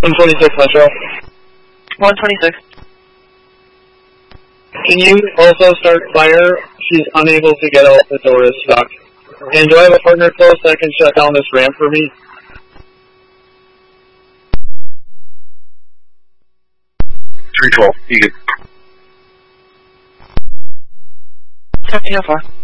126 Metro. 126. Can you also start fire? She's unable to get out the door, is stuck. And do I have a partner close that can shut down this ramp for me? 312, you good. 1704.